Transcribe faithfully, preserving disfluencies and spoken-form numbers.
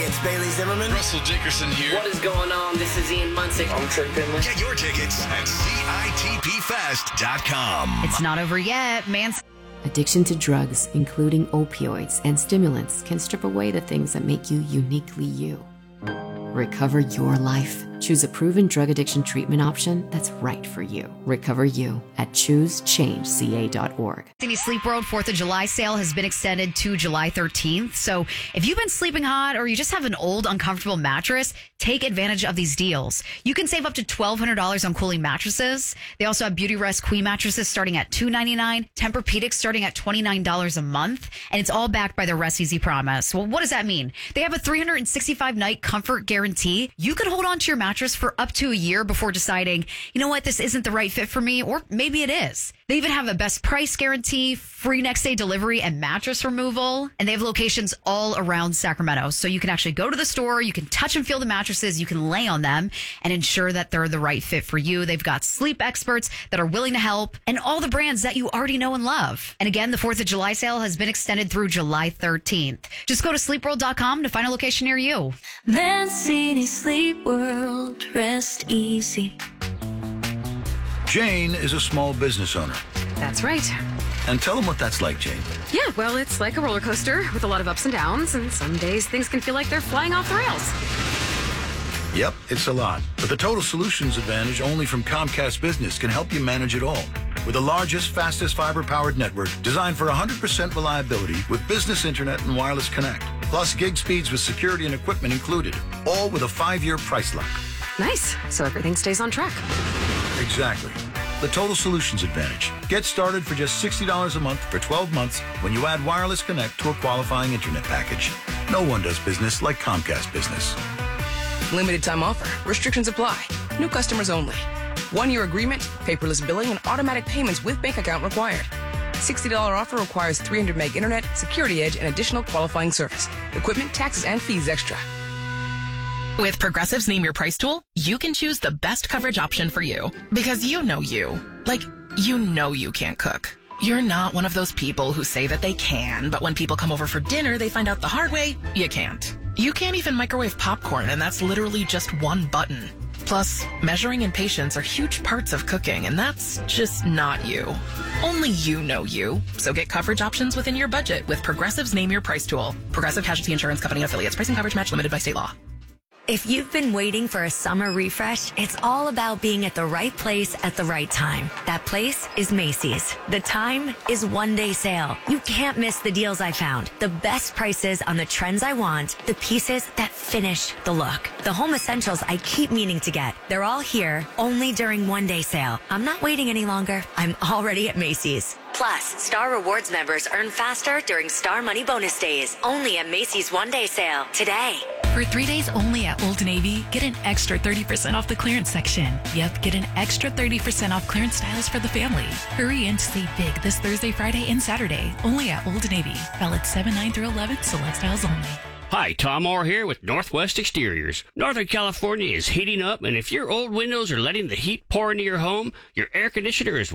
It's Bailey Zimmerman. Russell Dickerson here. What is going on? This is Ian Munsick. I'm Trey Finley. Get your tickets at C I T P fest dot com. It's not over yet, man. Addiction to drugs, including opioids and stimulants, can strip away the things that make you uniquely you. Recover your life. Choose a proven drug addiction treatment option that's right for you. Recover you at choose change C A dot org. Disney Sleep World fourth of July sale has been extended to July thirteenth. So if you've been sleeping hot or you just have an old, uncomfortable mattress, take advantage of these deals. You can save up to twelve hundred dollars on cooling mattresses. They also have Beauty Rest Queen mattresses starting at two ninety-nine, Tempur-Pedic starting at twenty-nine dollars a month, and it's all backed by their Rest Easy promise. Well, what does that mean? They have a three hundred sixty-five night comfort guarantee. You can hold on to your mattress for up to a year before deciding, you know what, this isn't the right fit for me, or maybe it is. They even have a best price guarantee, free next day delivery, and mattress removal. And they have locations all around Sacramento. So you can actually go to the store, you can touch and feel the mattresses, you can lay on them and ensure that they're the right fit for you. They've got sleep experts that are willing to help and all the brands that you already know and love. And again, the fourth of July sale has been extended through July thirteenth. Just go to sleep world dot com to find a location near you. Mancini Sleep World, rest easy. Jane is a small business owner. That's right. And tell them what that's like, Jane. Yeah, well, it's like a roller coaster with a lot of ups and downs, and some days things can feel like they're flying off the rails. Yep, it's a lot. But the Total Solutions Advantage only from Comcast Business can help you manage it all. With the largest, fastest fiber-powered network designed for one hundred percent reliability with business internet and wireless connect. Plus gig speeds with security and equipment included. All with a five-year price lock. Nice. So everything stays on track. Exactly. The Total Solutions Advantage. Get started for just sixty dollars a month for twelve months when you add Wireless Connect to a qualifying internet package. No one does business like Comcast Business. Limited time offer. Restrictions apply. New customers only. One-year agreement, paperless billing, and automatic payments with bank account required. sixty dollars offer requires three hundred meg internet, security edge, and additional qualifying service. Equipment, taxes, and fees extra. With Progressive's Name Your Price tool, you can choose the best coverage option for you. Because you know you. Like, you know you can't cook. You're not one of those people who say that they can, but when people come over for dinner, they find out the hard way, you can't. You can't even microwave popcorn, and that's literally just one button. Plus, measuring and patience are huge parts of cooking, and that's just not you. Only you know you. So get coverage options within your budget with Progressive's Name Your Price tool. Progressive Casualty Insurance Company and affiliates. Pricing coverage match limited by state law. If you've been waiting for a summer refresh, it's all about being at the right place at the right time. That place is Macy's. The time is one day sale. You can't miss the deals I found. The best prices on the trends I want, the pieces that finish the look. The home essentials I keep meaning to get. They're all here, only during one day sale. I'm not waiting any longer. I'm already at Macy's. Plus, Star Rewards members earn faster during Star Money Bonus Days. Only at Macy's one day sale today. For three days only at Old Navy, get an extra thirty percent off the clearance section. Yep, get an extra thirty percent off clearance styles for the family. Hurry in to save big this Thursday, Friday, and Saturday. Only at Old Navy. Valid seven nine through eleven, select styles only. Hi, Tom Orr here with Northwest Exteriors. Northern California is heating up, and if your old windows are letting the heat pour into your home, your air conditioner is